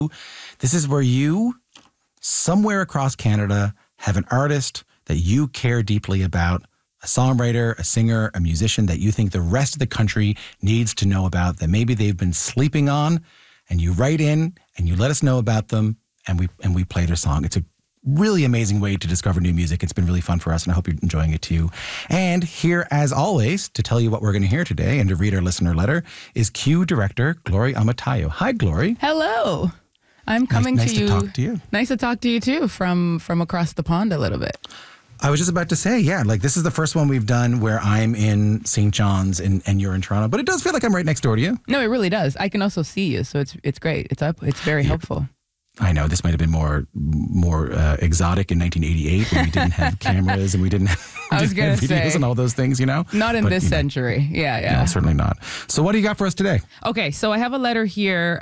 This is where you, somewhere across Canada, have an artist that you care deeply about, a songwriter, a singer, a musician that you think the rest of the country needs to know about, that maybe they've been sleeping on, and you write in and you let us know about them, and we play their song. It's a really amazing way to discover new music. It's been really fun for us, and I hope you're enjoying it too. And here, as always, to tell you what we're going to hear today and to read our listener letter is Q director Glory Amatayo. Hi, Glory. Hello. I'm coming to you. Nice to talk to you. Nice to talk to you too, from across the pond a little bit. I was just about to say, yeah, like this is the first one we've done where I'm in St. John's and you're in Toronto, but it does feel like I'm right next door to you. No, it really does. I can also see you, so it's great. It's very helpful. I know this might have been more exotic in 1988 when we didn't have cameras and we didn't have videos and all those things, you know? Not in this century. Yeah. No, certainly not. So what do you got for us today? Okay, so I have a letter here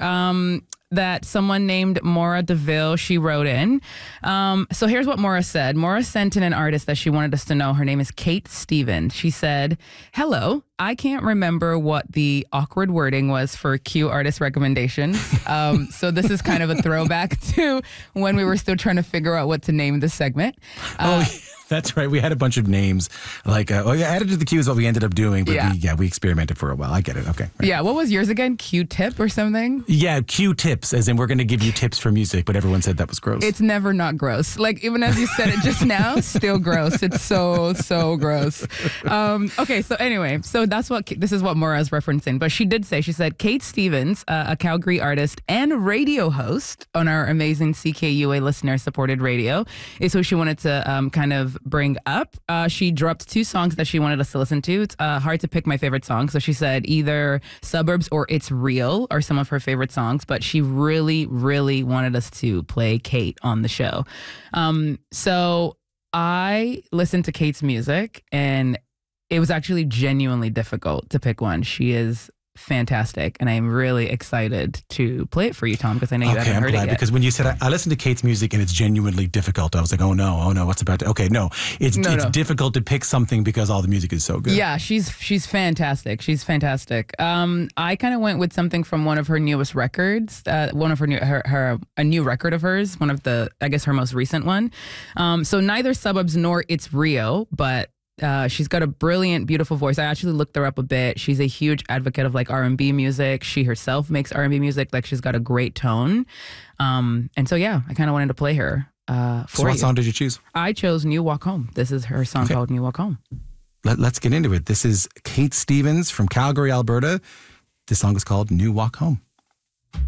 that someone named Maura DeVille, she wrote in. So here's what Maura said. Maura sent in an artist that she wanted us to know. Her name is Kate Stevens. She said, "Hello, I can't remember what the awkward wording was for Q artist recommendations. So this is kind of a throwback to when we were still trying to figure out what to name this segment. That's right. We had a bunch of names added to the queue is what we ended up doing. But we experimented for a while. I get it. Okay. Right. Yeah. What was yours again? Q-tip or something? Yeah. Q-tips, as in we're going to give you tips for music, but everyone said that was gross. It's never not gross. Like even as you said it just now, still gross. It's so gross. Okay. So anyway, this is what Maura is referencing. But she said, Kate Stevens, a Calgary artist and radio host on our amazing CKUA listener supported radio, is who she wanted to kind of bring up. She dropped 2 songs that she wanted us to listen to. It's hard to pick my favorite song. So she said either Suburbs or It's Real are some of her favorite songs, but she really, really wanted us to play Kate on the show. So I listened to Kate's music and it was actually genuinely difficult to pick one. She is fantastic, and I'm really excited to play it for you, Tom, because I know you haven't heard it yet. Because when you said I listened to Kate's music and it's genuinely difficult, I was like, oh no, what's about to? Okay, no, it's difficult to pick something because all the music is so good. Yeah, she's fantastic. She's fantastic. I kind of went with something from one of her newest records, a new record of hers, one of her most recent one. So neither Suburbs nor It's Real, but she's got a brilliant, beautiful voice. I actually looked her up a bit. She's a huge advocate of like R&B music. She herself makes R&B music. Like she's got a great tone. And so, yeah, I kind of wanted to play her for So what song did you choose? I chose New Walk Home. This is her song called New Walk Home. Let's get into it. This is Kate Stevens from Calgary, Alberta. This song is called New Walk Home.